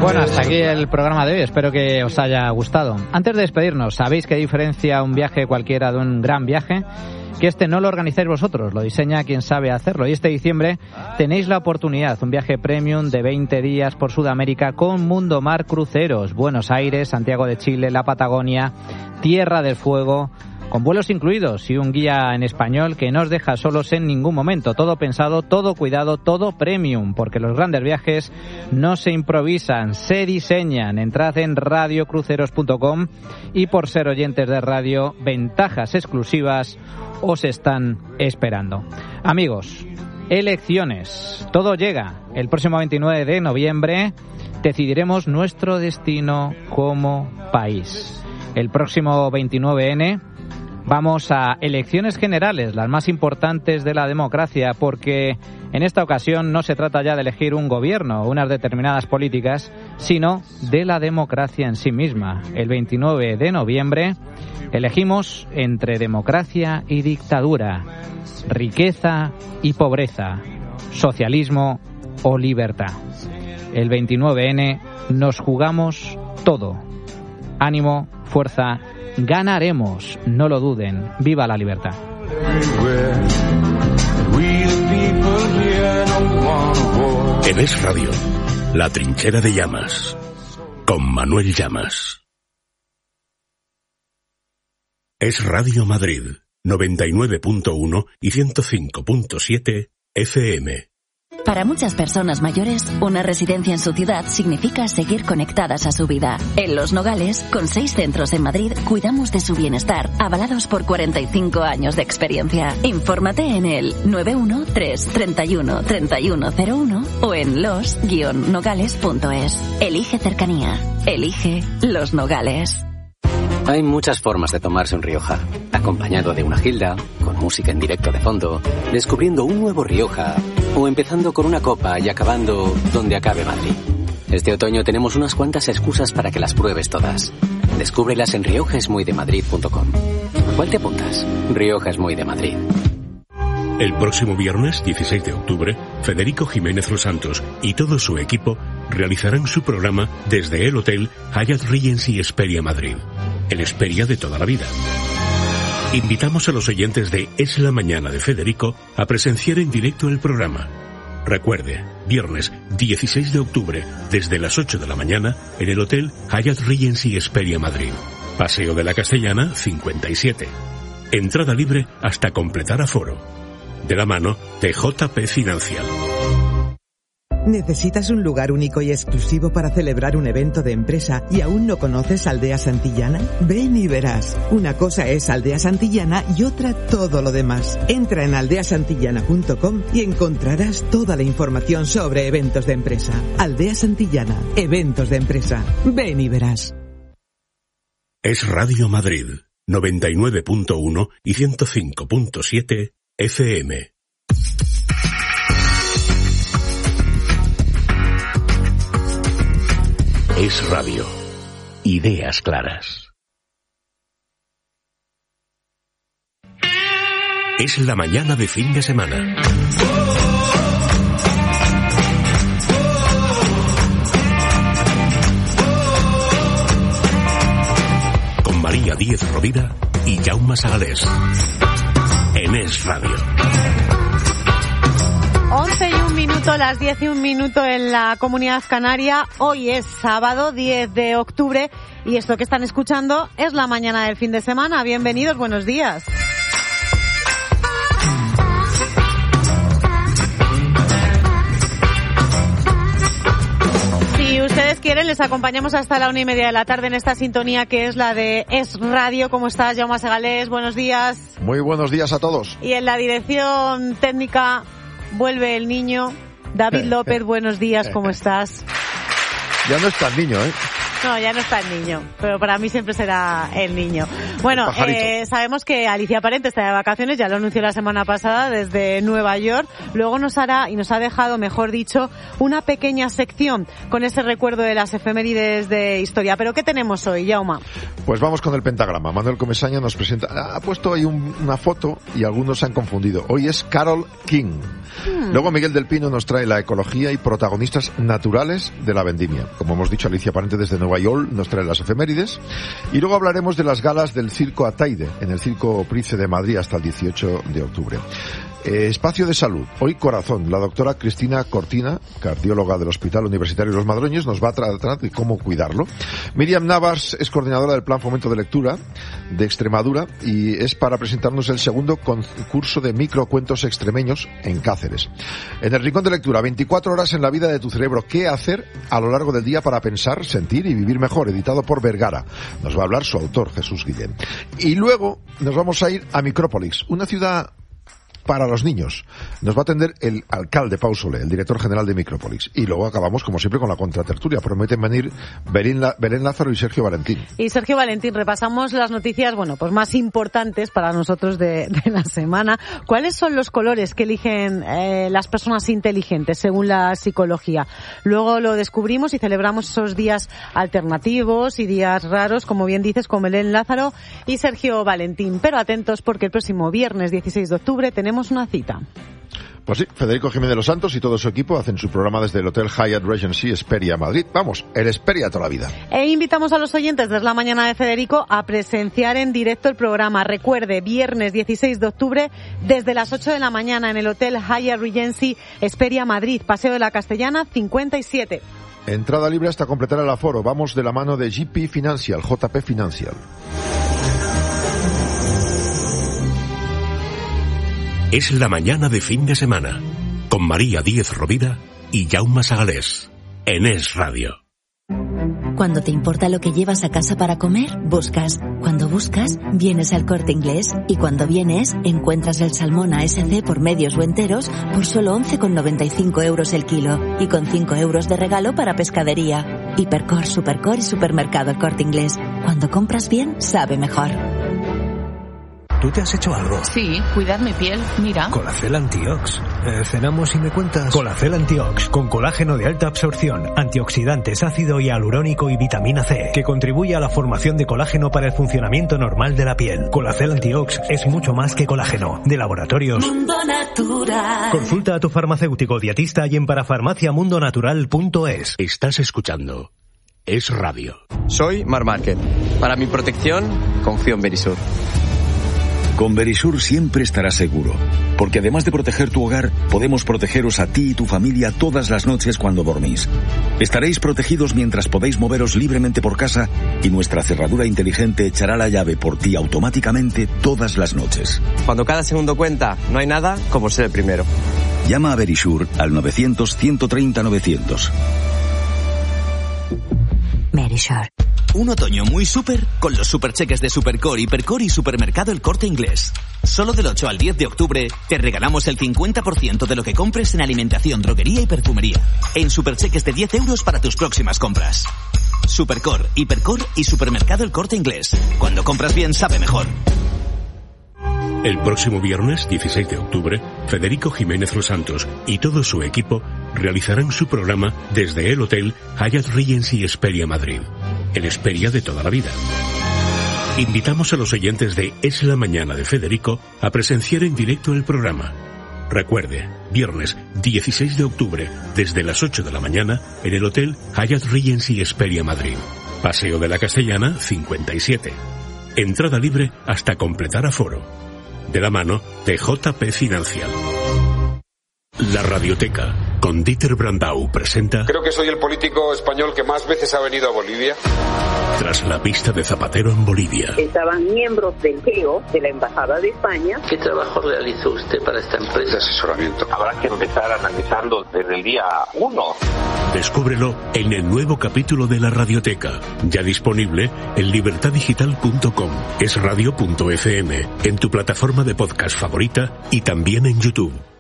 Bueno, hasta aquí el programa de hoy. Espero que os haya gustado. Antes de despedirnos, ¿sabéis qué diferencia un viaje cualquiera de un gran viaje? Que este no lo organizáis vosotros, lo diseña quien sabe hacerlo. Y este diciembre tenéis la oportunidad, un viaje premium de 20 días por Sudamérica con Mundo Mar Cruceros, Buenos Aires, Santiago de Chile, la Patagonia, Tierra del Fuego, con vuelos incluidos y un guía en español que no os deja solos en ningún momento. Todo pensado, todo cuidado, todo premium, porque los grandes viajes no se improvisan, se diseñan. Entrad en radiocruceros.com y por ser oyentes de radio, ventajas exclusivas os están esperando. Amigos, elecciones. Todo llega. El próximo 29 de noviembre decidiremos nuestro destino como país. El próximo 29N vamos a elecciones generales, las más importantes de la democracia, porque en esta ocasión no se trata ya de elegir un gobierno o unas determinadas políticas, sino de la democracia en sí misma. El 29 de noviembre elegimos entre democracia y dictadura, riqueza y pobreza, socialismo o libertad. El 29N nos jugamos todo. Ánimo, fuerza, ganaremos, no lo duden. ¡Viva la libertad! En Es Radio, La Trinchera de Llamas, con Manuel Llamas. Es Radio Madrid, 99.1 y 105.7 FM. Para muchas personas mayores, una residencia en su ciudad significa seguir conectadas a su vida. En Los Nogales, con 6 centros en Madrid, cuidamos de su bienestar, avalados por 45 años de experiencia. Infórmate en el 913-31-3101 o en los-nogales.es. Elige cercanía. Elige Los Nogales. Hay muchas formas de tomarse un Rioja. Acompañado de una gilda, con música en directo de fondo, descubriendo un nuevo Rioja, o empezando con una copa y acabando donde acabe Madrid. Este otoño tenemos unas cuantas excusas para que las pruebes todas. Descúbrelas en riojaesmuydemadrid.com. ¿Cuál te apuntas? Rioja es muy de Madrid. El próximo viernes, 16 de octubre, Federico Jiménez Los Santos y todo su equipo realizarán su programa desde el Hotel Hyatt Regency Hesperia Madrid, el Hesperia de toda la vida. Invitamos a los oyentes de Es la Mañana de Federico a presenciar en directo el programa. Recuerde, viernes 16 de octubre, desde las 8 de la mañana, en el Hotel Hyatt Regency Hesperia Madrid. Paseo de la Castellana, 57. Entrada libre hasta completar aforo. De la mano de JP Financial. ¿Necesitas un lugar único y exclusivo para celebrar un evento de empresa y aún no conoces Aldea Santillana? Ven y verás. Una cosa es Aldea Santillana y otra todo lo demás. Entra en aldeasantillana.com y encontrarás toda la información sobre eventos de empresa. Aldea Santillana, eventos de empresa. Ven y verás. Es Radio Madrid, 99.1 y 105.7 FM. Es Radio. Ideas claras. Es la mañana de fin de semana. Con María Díez Rovira y Jaume Sagalés. En Es Radio. 11:01, las 10:01 en la Comunidad Canaria. Hoy es sábado 10 de octubre y esto que están escuchando es la mañana del fin de semana. Bienvenidos, buenos días. Si ustedes quieren, les acompañamos hasta la 1:30 de la tarde en esta sintonía que es la de Es Radio. ¿Cómo estás, Jaume Sagalés? Buenos días. Muy buenos días a todos. Y en la dirección técnica vuelve el niño. David López, buenos días, ¿cómo estás? Ya no es tan niño, ¿eh? No, ya no está el niño, pero para mí siempre será el niño. Bueno, sabemos que Alicia Parente está de vacaciones, ya lo anunció la semana pasada desde Nueva York. Luego nos ha dejado, mejor dicho, una pequeña sección con ese recuerdo de las efemérides de historia. ¿Pero qué tenemos hoy, Jaume? Pues vamos con el pentagrama. Manuel Comesaña nos presenta, ha puesto ahí una foto y algunos se han confundido. Hoy es Carole King. Luego Miguel del Pino nos trae la ecología y protagonistas naturales de la vendimia. Como hemos dicho, Alicia Parente desde Nueva York nos trae las efemérides. Y luego hablaremos de las galas del Circo Ataide en el Circo Price de Madrid hasta el 18 de octubre. Espacio de salud. Hoy corazón. La doctora Cristina Cortina, cardióloga del Hospital Universitario Los Madroños, nos va a tratar de cómo cuidarlo. Miriam Navas es coordinadora del Plan Fomento de Lectura de Extremadura y es para presentarnos el segundo concurso de microcuentos extremeños en Cáceres. En el Rincón de Lectura, 24 horas en la vida de tu cerebro. ¿Qué hacer a lo largo del día para pensar, sentir y vivir mejor? Editado por Vergara. Nos va a hablar su autor, Jesús Guillén. Y luego nos vamos a ir a Micrópolis, una ciudad para los niños. Nos va a atender el alcalde Pau Soler, el director general de Micrópolis. Y luego acabamos, como siempre, con la contratertulia. Prometen venir Belén Lázaro y Sergio Valentín. Y Sergio Valentín, repasamos las noticias, pues más importantes para nosotros de la semana. ¿Cuáles son los colores que eligen las personas inteligentes, según la psicología? Luego lo descubrimos y celebramos esos días alternativos y días raros, como bien dices, con Belén Lázaro y Sergio Valentín. Pero atentos, porque el próximo viernes 16 de octubre tenemos una cita. Pues sí, Federico Jiménez de los Santos y todo su equipo hacen su programa desde el Hotel Hyatt Regency Hesperia Madrid. Vamos, el Hesperia toda la vida. E invitamos a los oyentes de La Mañana de Federico a presenciar en directo el programa. Recuerde, viernes 16 de octubre desde las 8 de la mañana en el Hotel Hyatt Regency Hesperia Madrid, Paseo de la Castellana 57. Entrada libre hasta completar el aforo. Vamos de la mano de JP Financial. Es la mañana de fin de semana, con María Díez Rovira y Jaume Sagalés, en Es Radio. Cuando te importa lo que llevas a casa para comer, buscas. Cuando buscas, vienes al Corte Inglés. Y cuando vienes, encuentras el salmón ASC por medios o enteros por solo 11,95 euros el kilo. Y con 5 euros de regalo para pescadería. Hipercor, Supercor y Supermercado El Corte Inglés. Cuando compras bien, sabe mejor. ¿Tú te has hecho algo? Sí, cuidar mi piel, mira. Colacel Antiox. Cenamos y me cuentas. Colacel Antiox, con colágeno de alta absorción, antioxidantes, ácido hialurónico y vitamina C, que contribuye a la formación de colágeno para el funcionamiento normal de la piel. Colacel Antiox es mucho más que colágeno. De Laboratorios Mundo Natural. Consulta a tu farmacéutico dietista y en parafarmaciamundonatural.es. Estás escuchando Es Radio. Soy Mar Márquez. Para mi protección, confío en Verisur. Con Verisur siempre estarás seguro, porque además de proteger tu hogar, podemos protegeros a ti y tu familia todas las noches cuando dormís. Estaréis protegidos mientras podéis moveros libremente por casa y nuestra cerradura inteligente echará la llave por ti automáticamente todas las noches. Cuando cada segundo cuenta, no hay nada como ser el primero. Llama a Verisur al 900-130-900. Verisur. Un otoño muy súper con los supercheques de Supercor, Hipercor y Supermercado El Corte Inglés. Solo del 8 al 10 de octubre te regalamos el 50% de lo que compres en alimentación, droguería y perfumería. En supercheques de 10 euros para tus próximas compras. Supercor, Hipercor y Supermercado El Corte Inglés. Cuando compras bien, sabe mejor. El próximo viernes, 16 de octubre, Federico Jiménez Los Santos y todo su equipo realizarán su programa desde el Hotel Hyatt Regency Hesperia Madrid, el Hesperia de toda la vida. Invitamos a los oyentes de Es la Mañana de Federico a presenciar en directo el programa. Recuerde, viernes 16 de octubre, desde las 8 de la mañana, en el Hotel Hyatt Regency Hesperia Madrid, Paseo de la Castellana 57. Entrada libre hasta completar aforo. De la mano de JP Financial. La Radioteca, con Dieter Brandau, presenta... Creo que soy el político español que más veces ha venido a Bolivia. Tras la pista de Zapatero en Bolivia. Estaban miembros del GEO, de la Embajada de España. ¿Qué trabajo realizó usted para esta empresa? De asesoramiento. Habrá que empezar analizando desde el día 1. Descúbrelo en el nuevo capítulo de La Radioteca, ya disponible en libertadigital.com, esradio.fm, en tu plataforma de podcast favorita y también en YouTube.